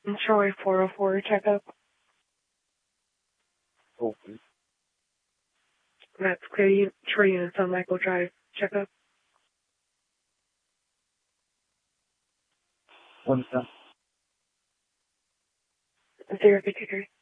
Troy 404 checkup. Open. That's clear. Troy units on Michael Drive checkup. What's that? 053.